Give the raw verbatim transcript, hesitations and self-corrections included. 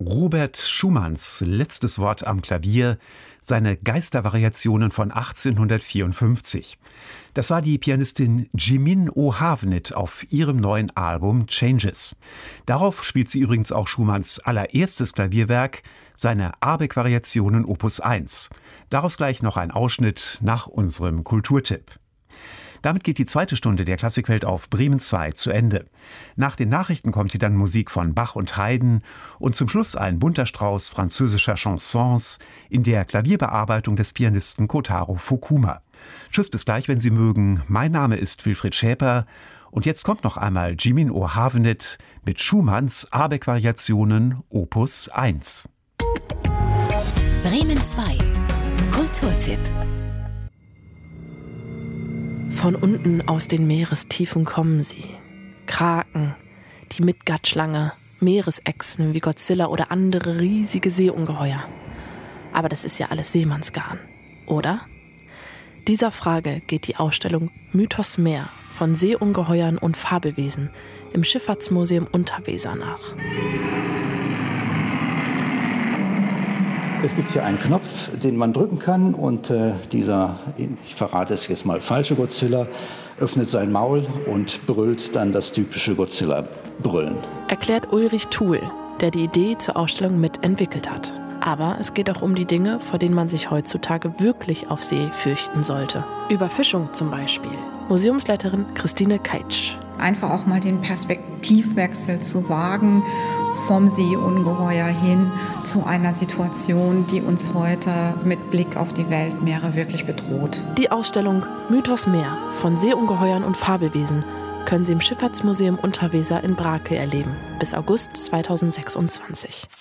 Robert Schumanns letztes Wort am Klavier, seine Geistervariationen von achtzehnhundertvierundfünfzig. Das war die Pianistin Jimin O'Havnet auf ihrem neuen Album Changes. Darauf spielt sie übrigens auch Schumanns allererstes Klavierwerk, seine Abeck-Variationen Opus eins. Daraus gleich noch ein Ausschnitt nach unserem Kulturtipp. Damit geht die zweite Stunde der Klassikwelt auf Bremen zwei zu Ende. Nach den Nachrichten kommt hier dann Musik von Bach und Haydn und zum Schluss ein bunter Strauß französischer Chansons in der Klavierbearbeitung des Pianisten Kotaro Fukuma. Tschüss, bis gleich, wenn Sie mögen. Mein Name ist Wilfried Schäper und jetzt kommt noch einmal Jimin O'Havnet mit Schumanns Abeck-Variationen Opus eins. Bremen zwei. Kulturtipp. Von unten aus den Meerestiefen kommen sie. Kraken, die Midgard-Schlange, Meeresechsen wie Godzilla oder andere riesige Seeungeheuer. Aber das ist ja alles Seemannsgarn, oder? Dieser Frage geht die Ausstellung Mythos Meer von Seeungeheuern und Fabelwesen im Schifffahrtsmuseum Unterweser nach. Es gibt hier einen Knopf, den man drücken kann und äh, dieser, ich verrate es jetzt mal, falsche Godzilla öffnet sein Maul und brüllt dann das typische Godzilla-Brüllen. Erklärt Ulrich Thuhl, der die Idee zur Ausstellung mitentwickelt hat. Aber es geht auch um die Dinge, vor denen man sich heutzutage wirklich auf See fürchten sollte. Überfischung zum Beispiel. Museumsleiterin Christine Keitsch. Einfach auch mal den Perspektivwechsel zu wagen, vom Seeungeheuer hin zu einer Situation, die uns heute mit Blick auf die Weltmeere wirklich bedroht. Die Ausstellung Mythos Meer von Seeungeheuern und Fabelwesen können Sie im Schifffahrtsmuseum Unterweser in Brake erleben. Bis August zweitausendsechsundzwanzig.